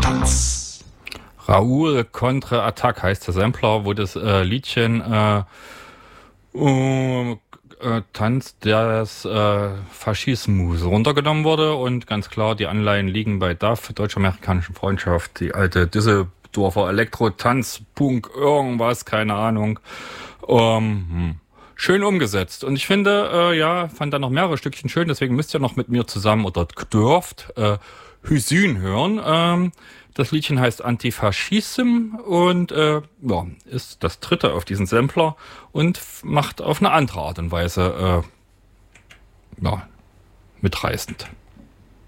Raoul Contre-Attaque heißt der Sampler, wo das Liedchen Tanz des Faschismus runtergenommen wurde und ganz klar, die Anleihen liegen bei DAF, Deutsch-Amerikanischen Freundschaft, die alte Düsseldorfer Elektro-Tanz, Punk, irgendwas, keine Ahnung. Schön umgesetzt. Und ich finde, fand da noch mehrere Stückchen schön, deswegen müsst ihr noch mit mir zusammen oder dürft Hysyn hören. Das Liedchen heißt Antifaschism und ist das dritte auf diesen Sampler und macht auf eine andere Art und Weise mitreißend.